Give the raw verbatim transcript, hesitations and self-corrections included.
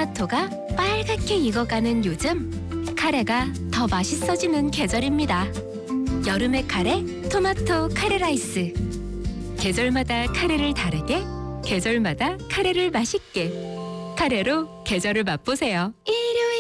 토마토가 빨갛게 익어가는 요즘, 카레가 더 맛있어지는 계절입니다. 여름의 카레, 토마토 카레 라이스. 계절마다 카레를 다르게, 계절마다 카레를 맛있게. 카레로 계절을 맛보세요.